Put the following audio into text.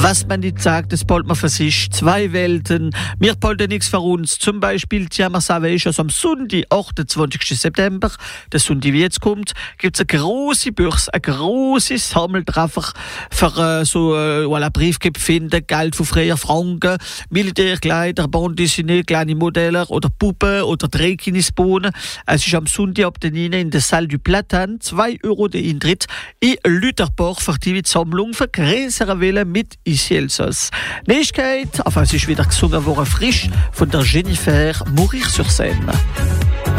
Was man nicht sagt, das bald man für sich. 2 Welten. Wir behalten nichts für uns. Zum Beispiel, die Savage, also am Sonntag, 28. September, der Sonntag, wie jetzt kommt, gibt es eine grosse Börse, ein grosses Sammeltreffer für voilà, Briefgeb finden, Geld von freier Franken, Militärkleider, Bande dessinée, kleine Modelle oder Puppen oder Drehkinisbohnen. Es ist am Sonntag ab den 9 in der Salle du Platan, 2 € der Eintritt, in Lüterborg für die Sammlung für größere Welle mit Isielsos. Nächkeit, enfin es ist wieder gesungen worden, frisch von der Jennifer Mourir-sur-Seine.